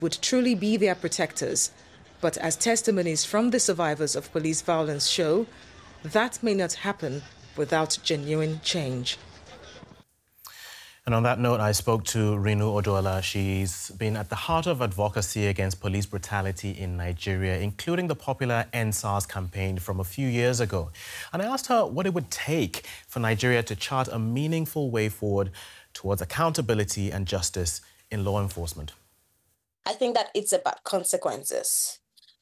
would truly be their protectors. But as testimonies from the survivors of police violence show, that may not happen without genuine change. And on that note, I spoke to Rinu Oduola. She's been at the heart of advocacy against police brutality in Nigeria, including the popular End SARS campaign from a few years ago. And I asked her what it would take for Nigeria to chart a meaningful way forward towards accountability and justice in law enforcement. I think that it's about consequences.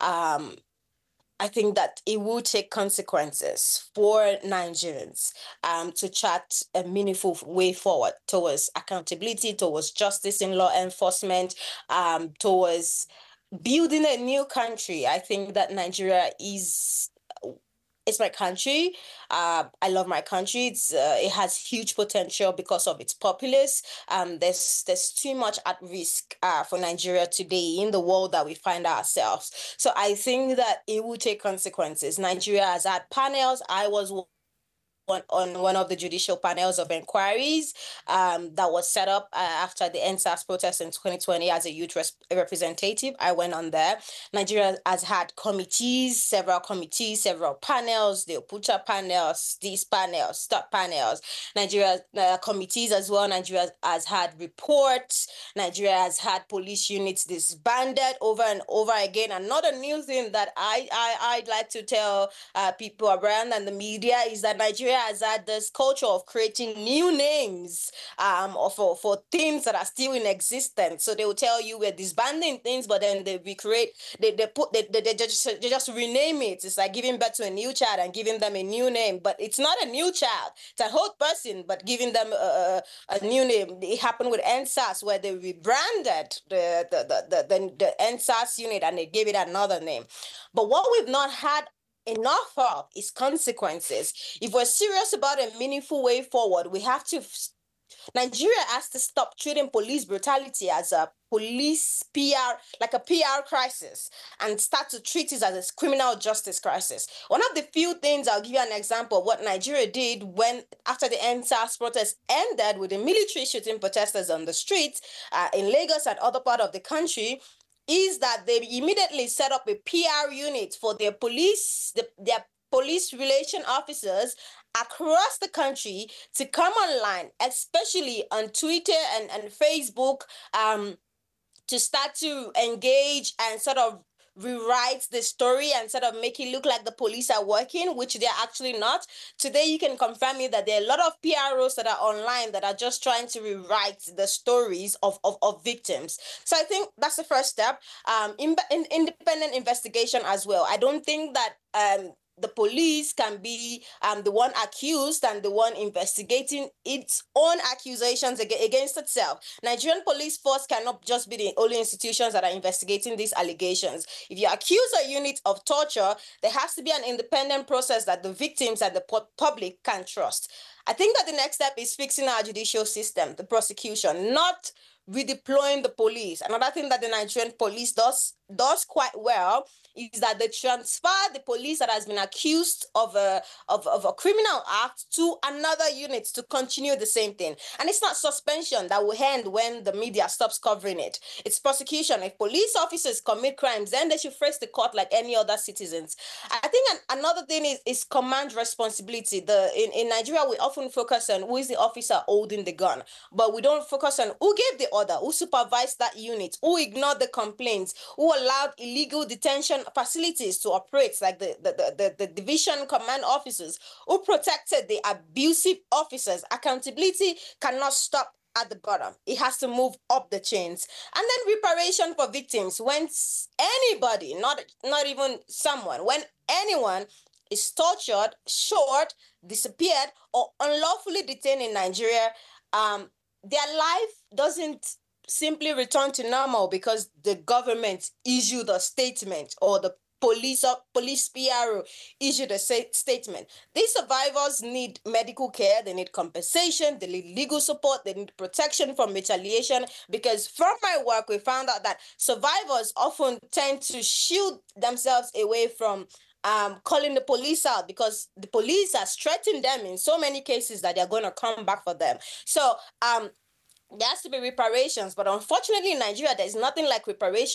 I think that it will take consequences for Nigerians to chart a meaningful way forward towards accountability, towards justice in law enforcement, towards building a new country. I think that Nigeria it's my country. I love my country. It has huge potential because of its populace. There's too much at risk for Nigeria today in the world that we find ourselves. So I think that it will take consequences. Nigeria has had panels. I was on one of the judicial panels of inquiries that was set up after the End SARS protest in 2020 as a youth representative. I went on there. Nigeria has had committees, several panels, the Opucha panels, these panels, stop panels. Nigeria committees as well. Nigeria has had reports. Nigeria has had police units disbanded over and over again. Another new thing that I'd like to tell people around and the media is that Nigeria has had this culture of creating new names for things that are still in existence. So they will tell you we're disbanding things, but then they recreate, they just rename it. It's like giving birth to a new child and giving them a new name, but it's not a new child. It's an old person, but giving them a new name. It happened with End SARS where they rebranded the End SARS unit and they gave it another name. But what we've not had enough of is consequences. If we're serious about a meaningful way forward, we have to. Nigeria has to stop treating police brutality as a police PR, like a PR crisis, and start to treat it as a criminal justice crisis. One of the few things, I'll give you an example of what Nigeria did after the End SARS protest ended with the military shooting protesters on the streets in Lagos and other part of the country, is that they immediately set up a PR unit for their police, their police relation officers across the country to come online, especially on Twitter and Facebook, to start to engage and sort of rewrite the story and sort of make it look like the police are working, which they're actually not. Today, you can confirm me that there are a lot of PROs that are online that are just trying to rewrite the stories of victims. So I think that's the first step. Independent investigation as well. I don't think that the police can be the one accused and the one investigating its own accusations against itself. Nigerian police force cannot just be the only institutions that are investigating these allegations. If you accuse a unit of torture, there has to be an independent process that the victims and the public can trust. I think that the next step is fixing our judicial system, the prosecution, not redeploying the police. Another thing that the Nigerian police does quite well is that they transfer the police that has been accused of a criminal act to another unit to continue the same thing. And it's not suspension that will end when the media stops covering it. It's prosecution. If police officers commit crimes, then they should face the court like any other citizens. I think another thing is command responsibility. In Nigeria, we often focus on who is the officer holding the gun, but we don't focus on who gave the order, who supervised that unit, who ignored the complaints, who allowed illegal detention facilities to operate, like the division command officers, who protected the abusive officers. Accountability cannot stop at the bottom. It has to move up the chains. And then reparation for victims. When anybody, not even someone, when anyone is tortured, shot, disappeared, or unlawfully detained in Nigeria, their life doesn't simply return to normal because the government issued a statement or the police PRO issued a statement. These survivors need medical care, they need compensation, they need legal support, they need protection from retaliation, because from my work, we found out that survivors often tend to shield themselves away from calling the police out because the police has threatened them in so many cases that they're going to come back for them. So there has to be reparations, but unfortunately in Nigeria, there's nothing like reparation.